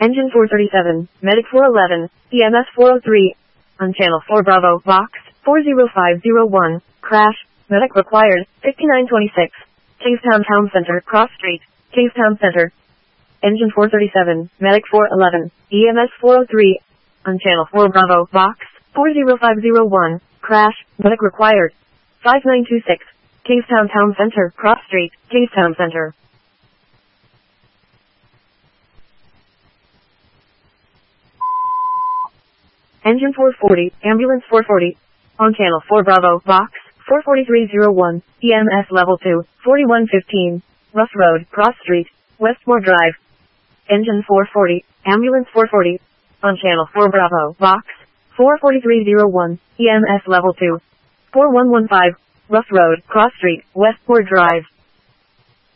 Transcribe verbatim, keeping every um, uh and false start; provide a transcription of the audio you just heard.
Engine four thirty-seven, Medic four eleven, E M S four oh three. On channel four Bravo, box four zero five zero one, crash, medic required, fifty-nine twenty-six. Kingstown Town Center, Cross Street, Kingstown Center. Engine four thirty-seven, Medic four eleven, E M S four oh three. On channel four Bravo, box four zero five zero one, crash, medic required, five nine two six. Kingstown Town Center, Cross Street, Kingstown Center. Engine four forty, Ambulance four forty. On channel four Bravo, box four forty-three oh one, E M S level two, forty-one fifteen. Rough Road, Cross Street, Westmore Drive. Engine four forty, Ambulance four forty. On channel four Bravo, box four forty-three oh one, E M S level two, four one one five. Rough Road, Cross Street, Westmore Drive.